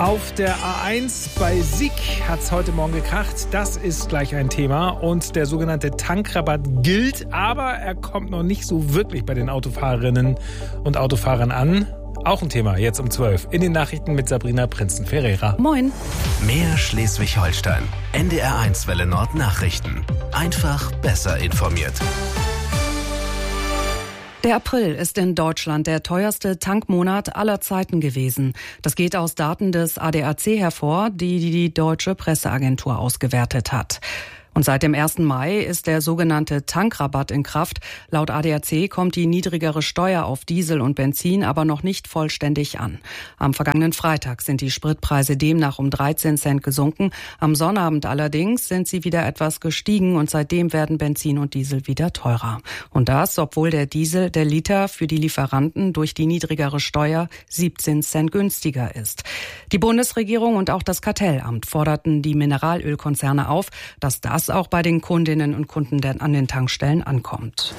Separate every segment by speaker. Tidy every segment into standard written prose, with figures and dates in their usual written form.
Speaker 1: Auf der A1 bei Sieg hat es heute Morgen gekracht. Das ist gleich ein Thema. Und der sogenannte Tankrabatt gilt, aber er kommt noch nicht so wirklich bei den Autofahrerinnen und Autofahrern an. Auch ein Thema jetzt um 12 in den Nachrichten mit Sabrina Prinzen-Ferreira.
Speaker 2: Moin.
Speaker 3: Mehr Schleswig-Holstein. NDR1 Welle Nord Nachrichten. Einfach besser informiert.
Speaker 2: Der April ist in Deutschland der teuerste Tankmonat aller Zeiten gewesen. Das geht aus Daten des ADAC hervor, die die Deutsche Presseagentur ausgewertet hat. Und seit dem 1. Mai ist der sogenannte Tankrabatt in Kraft. Laut ADAC kommt die niedrigere Steuer auf Diesel und Benzin aber noch nicht vollständig an. Am vergangenen Freitag sind die Spritpreise demnach um 13 Cent gesunken. Am Sonnabend allerdings sind sie wieder etwas gestiegen und seitdem werden Benzin und Diesel wieder teurer. Und das, obwohl der Liter für die Lieferanten durch die niedrigere Steuer 17 Cent günstiger ist. Die Bundesregierung und auch das Kartellamt forderten die Mineralölkonzerne auf, dass das auch bei den Kundinnen und Kunden an den Tankstellen ankommt.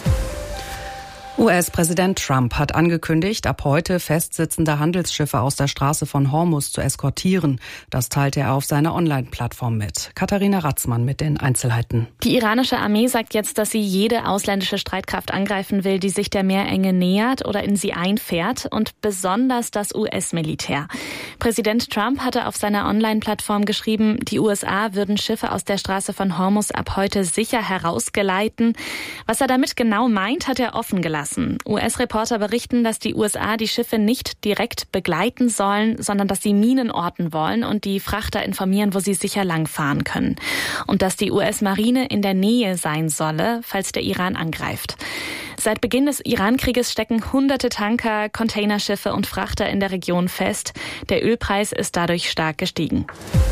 Speaker 2: US-Präsident Trump hat angekündigt, ab heute festsitzende Handelsschiffe aus der Straße von Hormuz zu eskortieren. Das teilte er auf seiner Online-Plattform mit. Katharina Ratzmann mit den Einzelheiten.
Speaker 4: Die iranische Armee sagt jetzt, dass sie jede ausländische Streitkraft angreifen will, die sich der Meerenge nähert oder in sie einfährt, und besonders das US-Militär. Präsident Trump hatte auf seiner Online-Plattform geschrieben, die USA würden Schiffe aus der Straße von Hormuz ab heute sicher herausgeleiten. Was er damit genau meint, hat er offen gelassen. US-Reporter berichten, dass die USA die Schiffe nicht direkt begleiten sollen, sondern dass sie Minen orten wollen und die Frachter informieren, wo sie sicher langfahren können. Und dass die US-Marine in der Nähe sein solle, falls der Iran angreift. Seit Beginn des Iran-Krieges stecken hunderte Tanker, Containerschiffe und Frachter in der Region fest. Der Ölpreis ist dadurch stark gestiegen.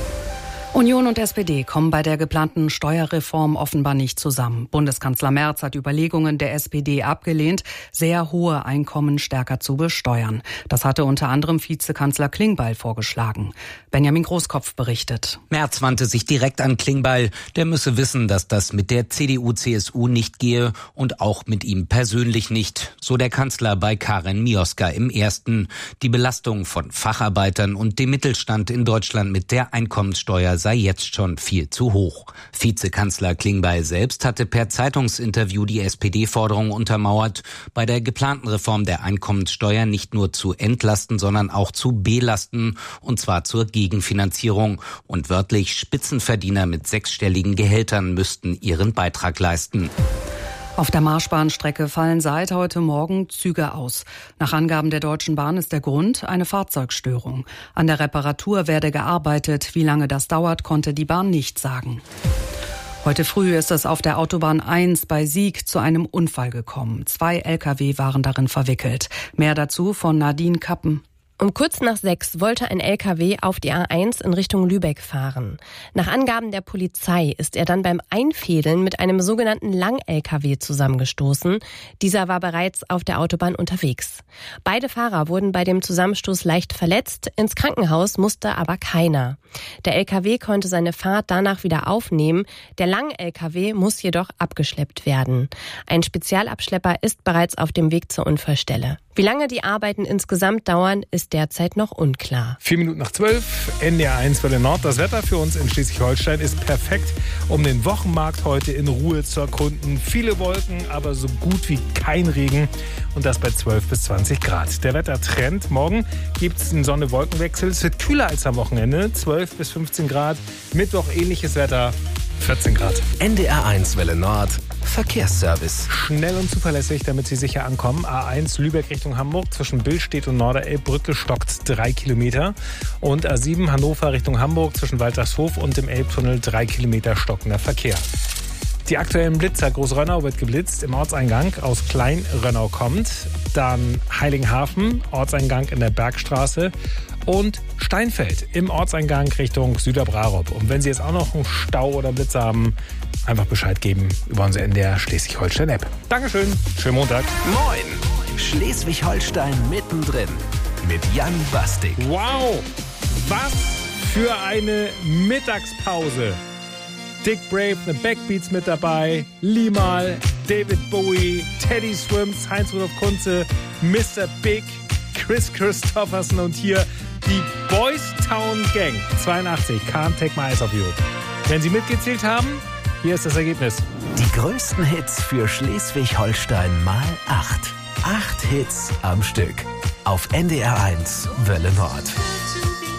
Speaker 2: Union und SPD kommen bei der geplanten Steuerreform offenbar nicht zusammen. Bundeskanzler Merz hat Überlegungen der SPD abgelehnt, sehr hohe Einkommen stärker zu besteuern. Das hatte unter anderem Vizekanzler Klingbeil vorgeschlagen. Benjamin Großkopf berichtet.
Speaker 5: Merz wandte sich direkt an Klingbeil. Der müsse wissen, dass das mit der CDU/CSU nicht gehe und auch mit ihm persönlich nicht. So der Kanzler bei Karin Mioska im Ersten. Die Belastung von Facharbeitern und dem Mittelstand in Deutschland mit der Einkommenssteuer sei jetzt schon viel zu hoch. Vizekanzler Klingbeil selbst hatte per Zeitungsinterview die SPD-Forderung untermauert, bei der geplanten Reform der Einkommenssteuer nicht nur zu entlasten, sondern auch zu belasten, und zwar zur Gegenfinanzierung. Und wörtlich Spitzenverdiener mit 6-stelligen Gehältern müssten ihren Beitrag leisten.
Speaker 2: Auf der Marschbahnstrecke fallen seit heute Morgen Züge aus. Nach Angaben der Deutschen Bahn ist der Grund eine Fahrzeugstörung. An der Reparatur werde gearbeitet. Wie lange das dauert, konnte die Bahn nicht sagen. Heute früh ist es auf der Autobahn 1 bei Sieg zu einem Unfall gekommen. 2 Lkw waren darin verwickelt. Mehr dazu von Nadine Kappen.
Speaker 6: Um kurz nach 6 wollte ein LKW auf die A1 in Richtung Lübeck fahren. Nach Angaben der Polizei ist er dann beim Einfädeln mit einem sogenannten Lang-LKW zusammengestoßen. Dieser war bereits auf der Autobahn unterwegs. Beide Fahrer wurden bei dem Zusammenstoß leicht verletzt. Ins Krankenhaus musste aber keiner. Der LKW konnte seine Fahrt danach wieder aufnehmen. Der Lang-LKW muss jedoch abgeschleppt werden. Ein Spezialabschlepper ist bereits auf dem Weg zur Unfallstelle. Wie lange die Arbeiten insgesamt dauern, ist derzeit noch unklar.
Speaker 1: 4 Minuten nach 12, NDR1 Welle Nord. Das Wetter für uns in Schleswig-Holstein ist perfekt, um den Wochenmarkt heute in Ruhe zu erkunden. Viele Wolken, aber so gut wie kein Regen. Und das bei 12 bis 20 Grad. Der Wettertrend. Morgen gibt es einen Sonne-Wolkenwechsel. Es wird kühler als am Wochenende. 12 bis 15 Grad. Mittwoch ähnliches Wetter. 14 Grad.
Speaker 3: NDR1 Welle Nord. Verkehrsservice.
Speaker 1: Schnell und zuverlässig, damit Sie sicher ankommen. A1 Lübeck Richtung Hamburg zwischen Billstedt und Norderelbbrücke stockt 3 Kilometer. Und A7 Hannover Richtung Hamburg zwischen Waltershof und dem Elbtunnel 3 Kilometer stockender Verkehr. Die aktuellen Blitzer. Großrönnau wird geblitzt im Ortseingang aus Kleinrönnau kommt. Dann Heiligenhafen, Ortseingang in der Bergstraße. Und Steinfeld im Ortseingang Richtung Süderbrarup. Und wenn Sie jetzt auch noch einen Stau oder Blitzer haben, einfach Bescheid geben über unsere NDR Schleswig-Holstein-App. Dankeschön, schönen Montag.
Speaker 3: Moin, Schleswig-Holstein mittendrin mit Jan Bastik.
Speaker 1: Wow, was für eine Mittagspause. Dick Brave, eine Backbeats mit dabei, Limal, David Bowie, Teddy Swims, Heinz-Rudolf Kunze, Mr. Big, Chris Christopherson und hier Die Boys Town Gang 82, Can't Take My Eyes Off You. Wenn Sie mitgezählt haben, hier ist das Ergebnis.
Speaker 3: Die größten Hits für Schleswig-Holstein mal 8. 8 Hits am Stück. Auf NDR 1 Welle Nord.